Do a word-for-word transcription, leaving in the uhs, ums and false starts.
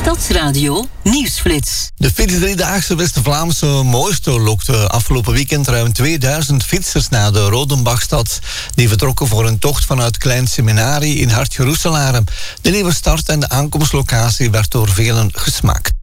Stadsradio Nieuwsflits. De fietsdriedaagse West-Vlaamse Mooisto lokte afgelopen weekend ruim tweeduizend fietsers naar de Rodenbachstad. Die vertrokken voor een tocht vanuit Klein Seminarie in Hartje-Roeselare. De nieuwe start en de aankomstlocatie werd door velen gesmaakt.